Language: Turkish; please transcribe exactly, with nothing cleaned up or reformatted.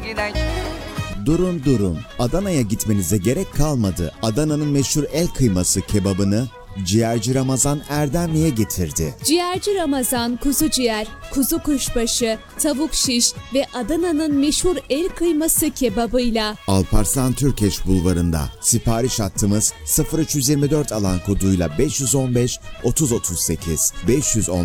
iğrenç. Durun durun, Adana'ya gitmenize gerek kalmadı. Adana'nın meşhur el kıyması kebabını Ciğerci Ramazan Erdemli'ye getirdi. Ciğerci Ramazan kuzu ciğer, kuzu kuşbaşı, tavuk şiş ve Adana'nın meşhur el kıyması kebabıyla Alparslan Türkeş Bulvarı'nda. Sipariş hattımız sıfır üç yirmi dört alan koduyla beş yüz on beş otuz otuz sekiz beş yüz on